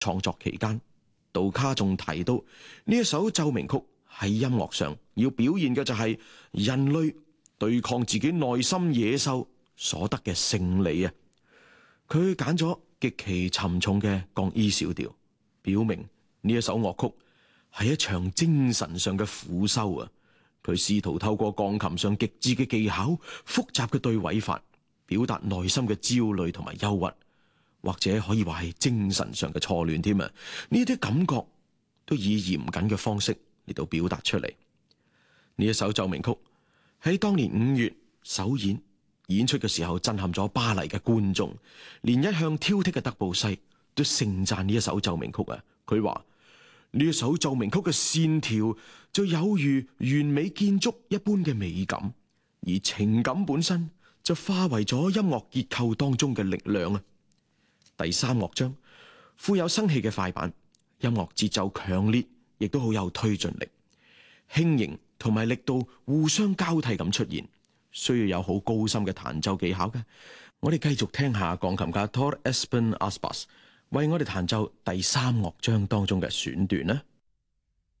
創作期間，杜卡仲提到呢一首奏鳴曲喺音樂上要表現嘅就係人類對抗自己內心野獸所得嘅勝利啊！佢揀咗極其沉重嘅降 E 小調，表明呢一首樂曲係一場精神上嘅苦修啊！佢試圖透過鋼琴上極致嘅技巧、複雜嘅對位法，表達內心嘅焦慮同埋憂鬱，或者可以話係精神上嘅錯亂添啊！呢啲感覺都以嚴謹嘅方式嚟到表達出嚟。呢一首奏鳴曲喺當年5月首演出嘅時候，震撼咗巴黎嘅觀眾，連一向挑剔嘅德布西都盛讚呢一首奏鳴曲啊！佢話呢一首奏鳴曲嘅線條就有如完美建築一般嘅美感，而情感本身就化為咗音樂結構當中嘅力量啊！第3樂章富有生氣嘅快板，音樂節奏強烈，亦都好有推進力，輕盈同埋力度互相交替咁出現，需要有好高深嘅彈奏技巧嘅。我哋繼續聽下鋼琴家 Tor Espen Aspas 為我哋彈奏第3樂章當中嘅選段啦。